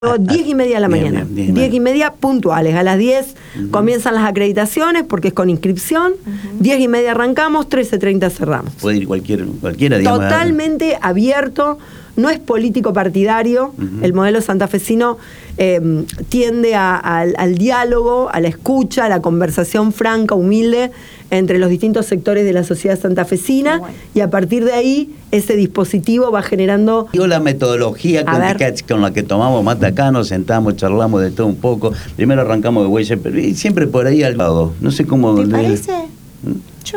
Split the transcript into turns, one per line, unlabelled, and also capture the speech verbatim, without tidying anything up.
diez y media de la
Bien,
mañana.
bien, bien,
diez
bien.
y media puntuales. A las diez uh-huh. comienzan las acreditaciones porque es con inscripción. Uh-huh. diez y media arrancamos, trece treinta cerramos.
Puede ir cualquier, cualquiera, digamos.
Totalmente abierto. No es político partidario. Uh-huh. El modelo santafesino eh, tiende a, a, al diálogo, a la escucha, a la conversación franca, humilde entre los distintos sectores de la sociedad santafesina, bueno. y a partir de ahí ese dispositivo va generando...
Digo, la metodología con, que, con la que tomamos mate acá, nos sentamos, charlamos de todo un poco, primero arrancamos de Güeyes, pero siempre por ahí al lado, no sé cómo...
¿Te
de,
parece?
¿Mm?